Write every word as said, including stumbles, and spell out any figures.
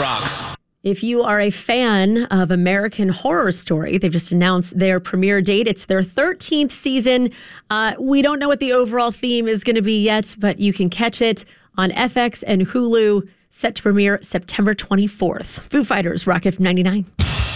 rocks. If you are a fan of American Horror Story, they've just announced their premiere date. It's their thirteenth season. Uh, we don't know what the overall theme is going to be yet, but you can catch it on F X and Hulu, set to premiere September twenty-fourth. Foo Fighters, Rock F ninety-nine.